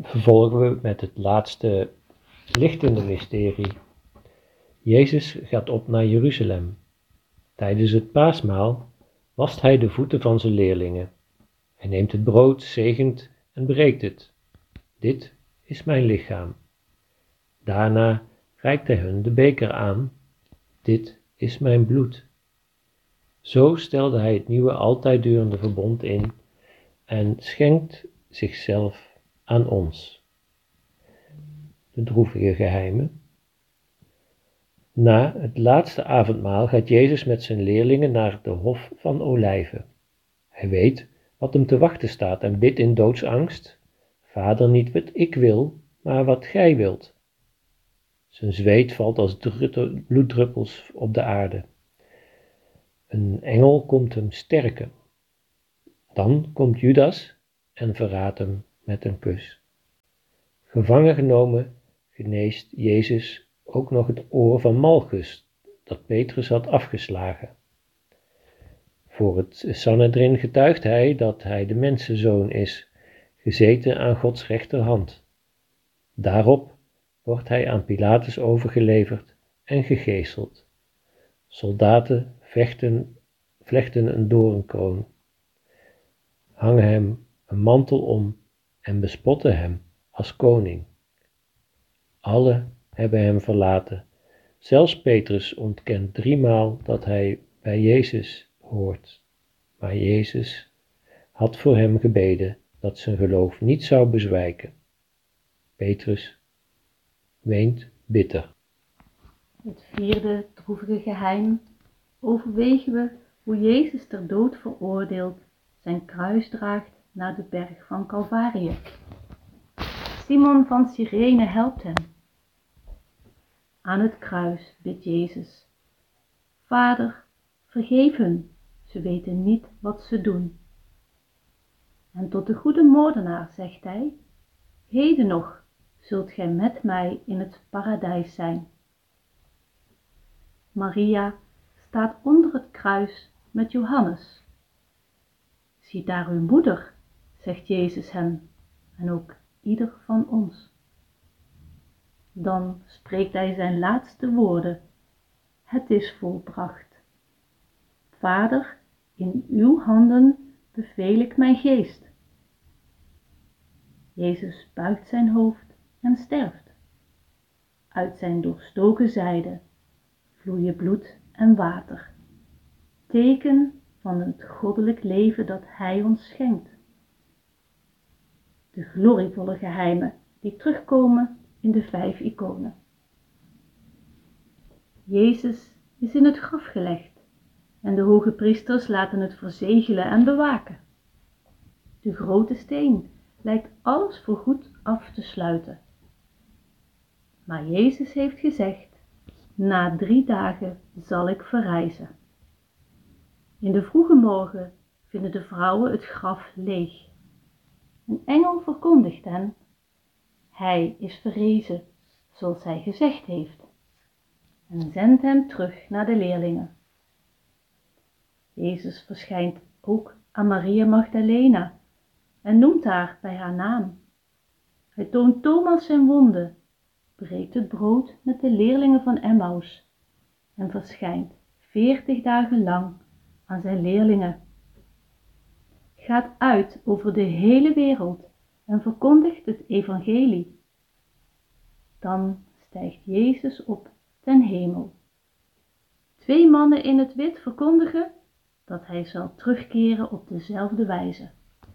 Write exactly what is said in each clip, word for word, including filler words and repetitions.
vervolgen we met het laatste lichtende mysterie. Jezus gaat op naar Jeruzalem. Tijdens het paasmaal wast hij de voeten van zijn leerlingen. Hij neemt het brood, zegent en breekt het. Dit is mijn lichaam. Daarna reikt hij hun de beker aan. Dit is mijn bloed. Zo stelde hij het nieuwe altijd durende verbond in en schenkt zichzelf aan ons. De droevige geheimen. Na het laatste avondmaal gaat Jezus met zijn leerlingen naar de Hof van Olijven. Hij weet wat hem te wachten staat en bidt in doodsangst: Vader, niet wat ik wil, maar wat gij wilt. Zijn zweet valt als bloeddruppels op de aarde. Een engel komt hem sterken. Dan komt Judas en verraadt hem met een kus. Gevangen genomen geneest Jezus ook nog het oor van Malchus, dat Petrus had afgeslagen. Voor het Sanhedrin getuigt hij dat hij de mensenzoon is, gezeten aan Gods rechterhand. Daarop wordt hij aan Pilatus overgeleverd en gegezeld. Soldaten vechten, vlechten een doornkroon, hangen hem een mantel om en bespotten hem als koning. Alle hebben hem verlaten. Zelfs Petrus ontkent driemaal dat hij bij Jezus hoort. Maar Jezus had voor hem gebeden dat zijn geloof niet zou bezwijken. Petrus weent bitter. Het vierde droevige geheim overwegen we hoe Jezus ter dood veroordeeld zijn kruis draagt naar de berg van Calvarië. Simon van Cyrene helpt hem. Aan het kruis bidt Jezus: Vader, vergeef hun, ze weten niet wat ze doen. En tot de goede moordenaar zegt hij: Heden nog zult gij met mij in het paradijs zijn. Maria staat onder het kruis met Johannes. Zie daar uw moeder, zegt Jezus hen, en ook ieder van ons. Dan spreekt hij zijn laatste woorden: Het is volbracht. Vader, in uw handen beveel ik mijn geest. Jezus buigt zijn hoofd en sterft. Uit zijn doorstoken zijde vloeien bloed en water, teken van het goddelijk leven dat hij ons schenkt. De glorievolle geheimen die terugkomen in de vijf iconen. Jezus is in het graf gelegd en de hoge priesters laten het verzegelen en bewaken. De grote steen lijkt alles voorgoed af te sluiten. Maar Jezus heeft gezegd: Na drie dagen zal ik verrijzen. In de vroege morgen vinden de vrouwen het graf leeg. Een engel verkondigt hen: Hij is verrezen, zoals hij gezegd heeft, en zendt hem terug naar de leerlingen. Jezus verschijnt ook aan Maria Magdalena en noemt haar bij haar naam. Hij toont Thomas zijn wonden, breekt het brood met de leerlingen van Emmaus en verschijnt veertig dagen lang aan zijn leerlingen. Gaat uit over de hele wereld en verkondigt het evangelie. Dan stijgt Jezus op ten hemel. Twee mannen in het wit verkondigen dat hij zal terugkeren op dezelfde wijze.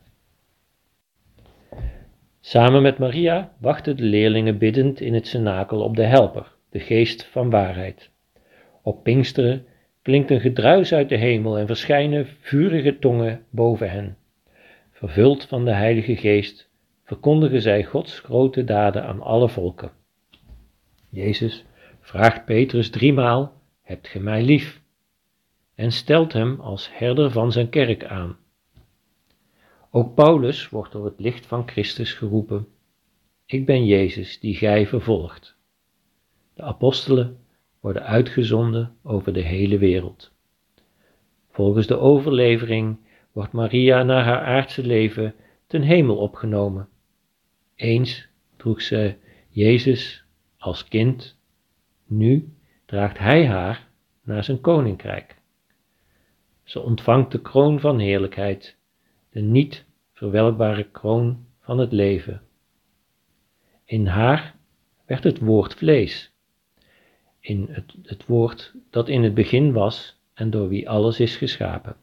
Samen met Maria wachten de leerlingen biddend in het cenakel op de Helper, de geest van waarheid. Op Pinksteren klinkt een gedruis uit de hemel en verschijnen vurige tongen boven hen. Vervuld van de Heilige Geest verkondigen zij Gods grote daden aan alle volken. Jezus vraagt Petrus driemaal: Hebt ge mij lief? En stelt hem als herder van zijn kerk aan. Ook Paulus wordt door het licht van Christus geroepen: Ik ben Jezus die gij vervolgt. De apostelen worden uitgezonden over de hele wereld. Volgens de overlevering wordt Maria na haar aardse leven ten hemel opgenomen. Eens droeg ze Jezus als kind, nu draagt hij haar naar zijn koninkrijk. Ze ontvangt de kroon van heerlijkheid, de niet verwelkbare kroon van het leven. In haar werd het woord vlees, in het, het woord dat in het begin was en door wie alles is geschapen.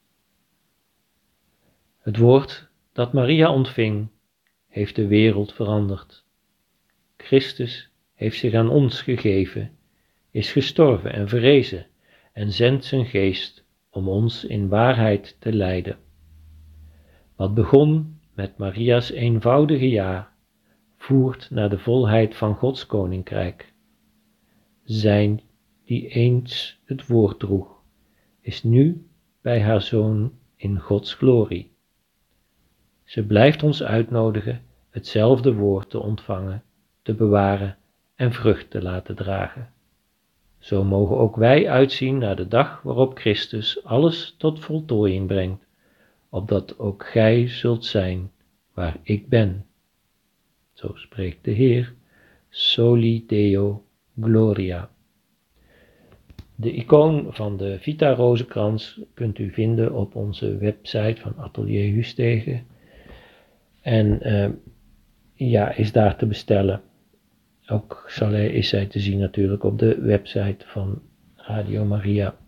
Het woord dat Maria ontving, heeft de wereld veranderd. Christus heeft zich aan ons gegeven, is gestorven en verrezen en zendt zijn geest om ons in waarheid te leiden. Wat begon met Maria's eenvoudige ja, voert naar de volheid van Gods koninkrijk. Zij die eens het woord droeg, is nu bij haar Zoon in Gods glorie. Ze blijft ons uitnodigen hetzelfde woord te ontvangen, te bewaren en vrucht te laten dragen. Zo mogen ook wij uitzien naar de dag waarop Christus alles tot voltooiing brengt, opdat ook gij zult zijn waar ik ben. Zo spreekt de Heer, Soli Deo Gloria. De icoon van de Vita Rozenkrans kunt u vinden op onze website van Atelier Hustegen. En uh, ja, is daar te bestellen. Ook zal hij, is zij te zien natuurlijk op de website van Radio Maria.